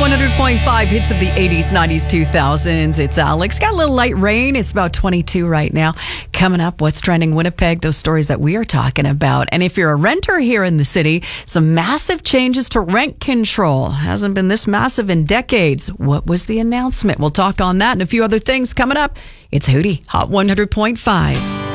100.5 hits of the 80s, 90s, 2000s. It's Alex. Got a little light rain. It's about 22 right now. Coming up, what's trending Winnipeg, those stories that we are talking about. And if you're a renter here in the city, some massive changes to rent control. Hasn't been this massive in decades. What was the announcement? We'll talk on that and a few other things coming up. It's Hootie, Hot 100.5.